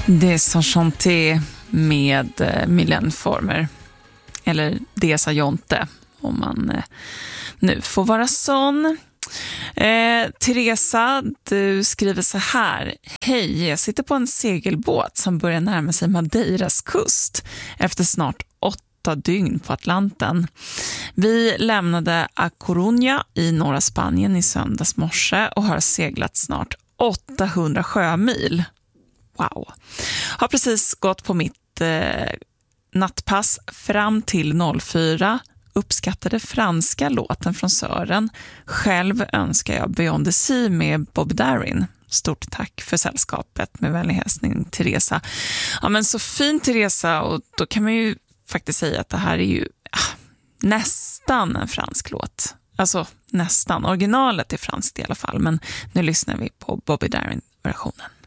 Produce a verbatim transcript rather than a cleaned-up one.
Des Enchantés med eh, Mylène Farmer. Eller Des Jonte, om man eh, nu får vara sån. Eh, Teresa, du skriver så här: hej, jag sitter på en segelbåt som börjar närma sig Madeiras kust efter snart åtta dygn på Atlanten. Vi lämnade A Coruña i norra Spanien i söndags morse och har seglat snart åttahundra sjömil. Wow. Har precis gått på mitt eh, nattpass fram till noll fyra. Uppskattade franska låten från Sören. Själv önskar jag Beyond the Sea med Bob Darin. Stort tack för sällskapet, med vänlig hälsning Teresa. Ja, men så fint Teresa, och då kan man ju faktiskt säga att det här är ju ah, nästan en fransk låt. Alltså nästan. Originalet är franskt i alla fall, men nu lyssnar vi på Bobby Darin-versionen.